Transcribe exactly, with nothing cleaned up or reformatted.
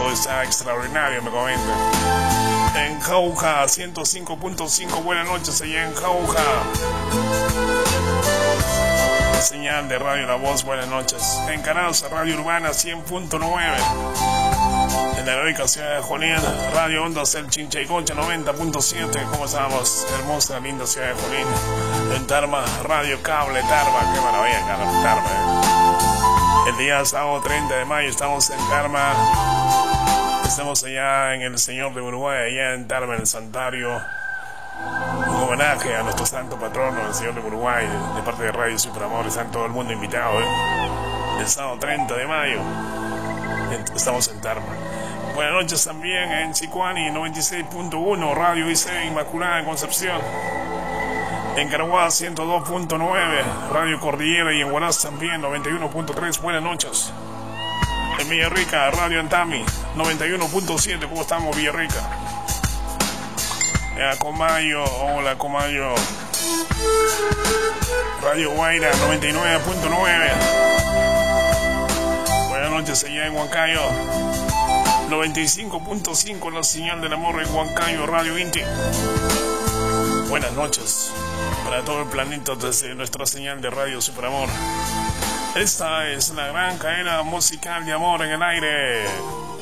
todo está extraordinario, me comentan. En Jauja, ciento cinco punto cinco, buenas noches allá en Jauja. Señal de Radio La Voz, buenas noches. En Caraza, Radio Urbana, cien punto nueve. En la heroica ciudad de Junín, Radio Ondas El Chinchaycocha, noventa punto siete. ¿Cómo estamos? Hermosa, linda ciudad de Junín. En Tarma, Radio Cable Tarma. Qué maravilla, Tarma, ¿eh? El día sábado treinta de mayo estamos en Tarma. Estamos allá en el Señor de Uruguay, allá en Tarma, en el Santuario. Un homenaje a nuestro santo patrono, el Señor de Uruguay, de parte de Radio Superamor. Están todo el mundo invitado, ¿eh? El sábado treinta de mayo. Estamos en Tarma. Buenas noches también en Chicuani, noventa y seis punto uno, Radio I C Inmaculada en Concepción. En Caraguá, ciento dos punto nueve, Radio Cordillera, y en Huaraz también, noventa y uno punto tres. Buenas noches. En Villarrica, Radio Antami, noventa y uno punto siete. ¿Cómo estamos, Villarrica? En Acomayo, hola Acomayo. Radio Guaira, noventa y nueve punto nueve. Buenas noches allá en Huancayo, noventa y cinco punto cinco, la señal del amor en Huancayo, Radio Inti. Buenas noches para todo el planeta desde nuestra señal de Radio Superamor. Esta es la gran cadena musical de amor en el aire.